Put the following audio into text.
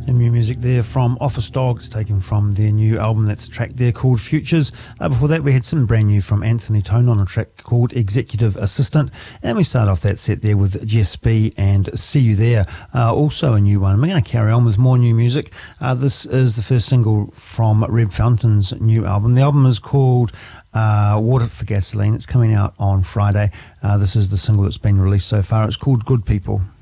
New music there from Office Dog. It's taken from their new album. That's a track there called Futures. Before that, we had some brand new from Anthony Tone on a track called Executive Assistant. And we start off that set there with Jess B and See You There. Also a new one. We're going to carry on with more new music. This is the first single from Reb Fountain's new album. The album is called Water for Gasoline. It's coming out on Friday. This is the single that's been released so far. It's called Good People.